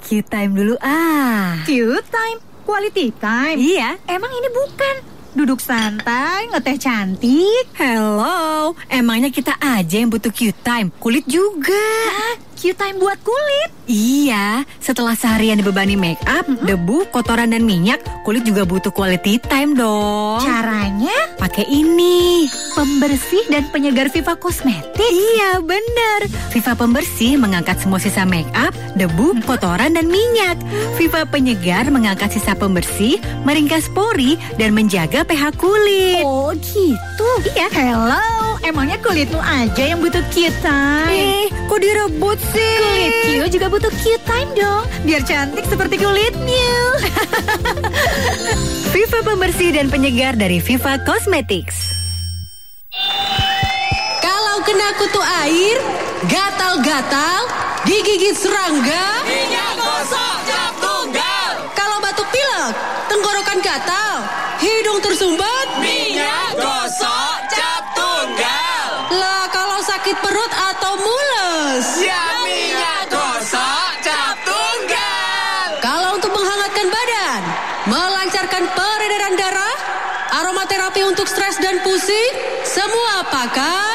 Q-time dulu Q-time? Quality time? Iya. Emang ini bukan duduk santai, ngeteh cantik? Hello, emangnya kita aja yang butuh Q-time? Kulit juga. Q-time buat kulit? Iya, setelah seharian dibebani make up, debu, kotoran dan minyak, kulit juga butuh quality time dong. Caranya? Pakai ini. Pembersih dan penyegar Viva Cosmetics? Iya, bener. Viva Pembersih mengangkat semua sisa make up, debu, kotoran dan minyak. Viva Penyegar mengangkat sisa pembersih, meringkas pori dan menjaga pH kulit. Oh gitu? Iya. Hello, emangnya kulitmu aja yang butuh Q-time? Kok direbut sih? Kulit Q juga butuh Q-time dong, biar cantik seperti kulitmu. Viva Pembersih dan Penyegar dari Viva Cosmetics. Kalau kena kutu air, gatal-gatal, digigit serangga, minyak gosok cap tunggal. Kalau batuk pilek, tenggorokan gatal, hidung tersumbat, Minyak gosok cap tunggal. lah kalau sakit perut atau mules, Ya minyak gosok cap tunggal. kalau untuk menghangatkan badan, melancarkan peredaran darah, aromaterapi untuk stres dan pusing, semua pakai